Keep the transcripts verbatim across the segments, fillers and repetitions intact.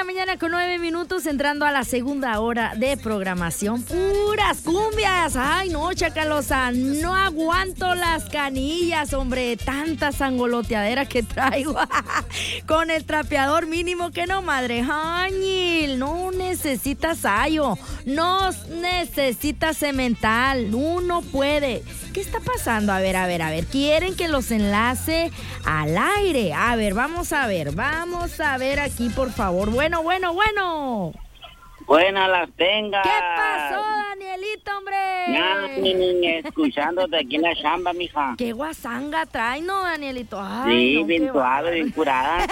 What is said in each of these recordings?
la mañana con nueve minutos, entrando a la segunda hora de programación. Puras cumbias. Ay, no, Chacalosa, no aguanto las canillas, hombre. Tanta sangoloteadera que traigo. Con el trapeador mínimo que no, madre. Añil, no necesitas sayo. No necesitas cemental. Uno puede. ¿Qué está pasando? A ver, a ver, a ver. ¿Quieren que los enlace al aire? A ver, vamos a ver. Vamos a ver aquí, por favor. Bueno, bueno, bueno. Buenas las tengas. ¿Qué pasó, Danielito, hombre? Nada, ni, ni escuchándote aquí en la chamba, mija. Qué guasanga trae, ¿no, Danielito? Ay, sí, no, bien suave, bien curada.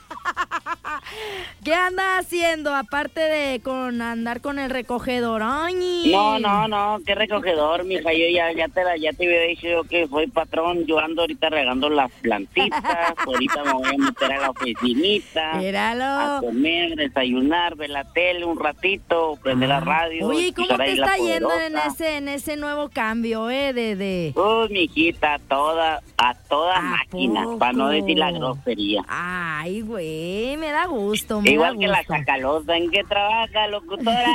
¿Qué anda haciendo aparte de con andar con el recogedor? Ay, no, no, no, qué recogedor, mija. Yo ya, ya te la, ya te había dicho yo que soy patrón. Yo ando ahorita regando las plantitas. Ahorita me voy a meter a la oficinita. Míralo. A comer, desayunar, ver la tele un ratito, prender ah. la radio. Oye, ¿y cómo te está yendo en ese, en ese nuevo cambio, eh? De, de... Uy, mijita, toda, a toda máquina, para no decir la grosería. Ay, güey, me da gusto, me Igual da que gusto. la Chacalosa, ¿en qué trabaja, locutora?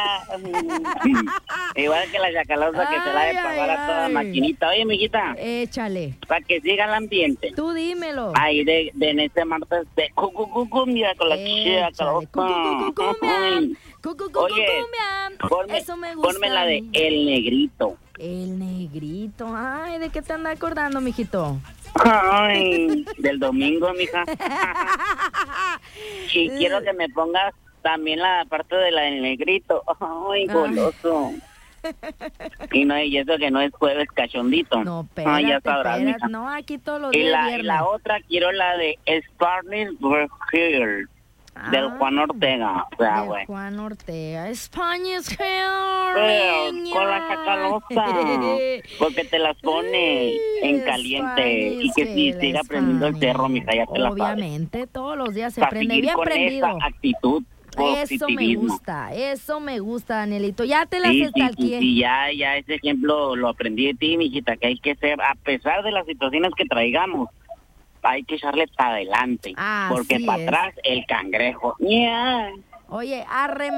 Igual que la Chacalosa, que ay, se la de pagar ay, a toda ay. maquinita. Oye, mijita. Échale. Para que siga el ambiente. Tú dímelo. Ahí de, de en este martes de cucucucumbia con la Chacalosa. Oye, ponme, eso me gusta. Ponme la de El Negrito. El Negrito. Ay, ¿de qué te anda acordando, mijito? Ay, del domingo, mija. Y quiero que me pongas también la parte de la del Negrito. Ay, goloso. Y no, y eso que no es jueves cachondito. No, espérate, ah, ya sabrás, espérate. No, aquí todos los y días la, viernes. Y la otra quiero la de Spanish We're Here. Ah, del Juan Ortega, o sea, güey. Juan Ortega, Spanish Hair. Pero con la Chacalosa, porque te las pone en caliente y que si siga prendiendo el cerro, mija, ya te la sabes. Obviamente, todos los días se prende bien con prendido. Esa actitud. Eso me gusta, eso me gusta, Danielito. Ya te las sí, estalqué. Sí, sí, sí, ya, ya ese ejemplo lo aprendí de ti, mijita, que hay que ser, a pesar de las situaciones que traigamos, hay que echarle para adelante, ah, porque para atrás el cangrejo. Yeah. Oye, arre